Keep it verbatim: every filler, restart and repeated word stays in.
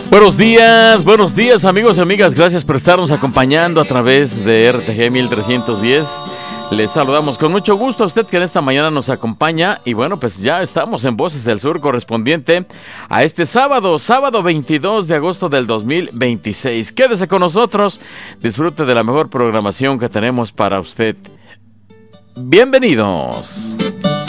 Buenos días, buenos días amigos y amigas, gracias por estarnos acompañando a través de R T G mil trescientos diez. Les saludamos con mucho gusto a usted que en esta mañana nos acompaña y bueno, pues ya estamos en Voces del Sur correspondiente a este sábado, sábado veintidós de agosto del dos mil veintiséis. Quédese con nosotros, disfrute de la mejor programación que tenemos para usted. Bienvenidos.